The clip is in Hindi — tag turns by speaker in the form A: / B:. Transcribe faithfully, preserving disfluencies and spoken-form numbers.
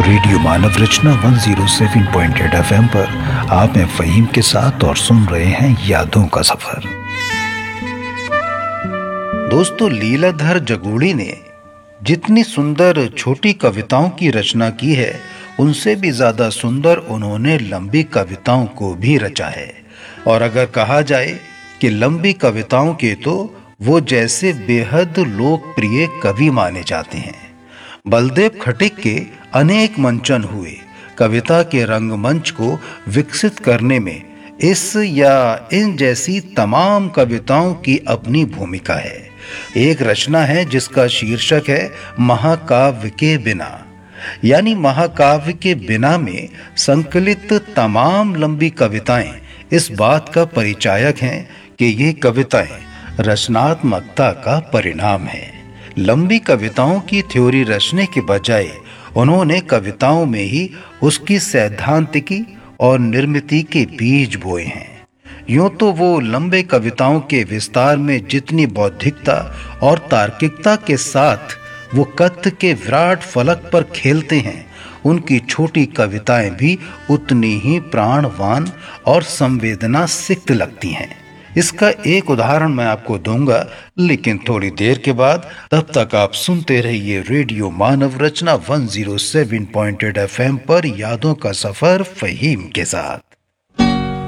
A: रेडियो मानव रचना एक सौ सात पॉइंट आठ एफएम पर आप हैं फहीम के साथ और सुन रहे हैं यादों का सफर। दोस्तों, लीलाधर जगूड़ी ने जितनी सुंदर छोटी कविताओं की रचना की है, उनसे भी ज्यादा सुंदर उन्होंने लंबी कविताओं को भी रचा है। और अगर कहा जाए कि लंबी कविताओं के तो वो जैसे बेहद लोकप्रिय कवि माने जाते हैं। बलदेव खटिक के अनेक मंचन हुए। कविता के रंगमंच को विकसित करने में इस या इन जैसी तमाम कविताओं की अपनी भूमिका है। एक रचना है जिसका शीर्षक है महाकाव्य के बिना, यानी महाकाव्य के बिना में संकलित तमाम लंबी कविताएं इस बात का परिचायक हैं कि ये कविताएं रचनात्मकता का परिणाम है। लंबी कविताओं की थ्योरी रचने के बजाय उन्होंने कविताओं में ही उसकी सैद्धांतिकी और निर्मिति के बीज बोए हैं। यूं तो वो लंबे कविताओं के विस्तार में जितनी बौद्धिकता और तार्किकता के साथ वो कथ्य के विराट फलक पर खेलते हैं, उनकी छोटी कविताएं भी उतनी ही प्राणवान और संवेदना सिक्त लगती हैं। इसका एक उदाहरण मैं आपको दूंगा, लेकिन थोड़ी देर के बाद। तब तक आप सुनते रहिए रेडियो मानव रचना एक सौ सात पॉइंट आठ एफएम पर यादों का सफर फहीम के साथ।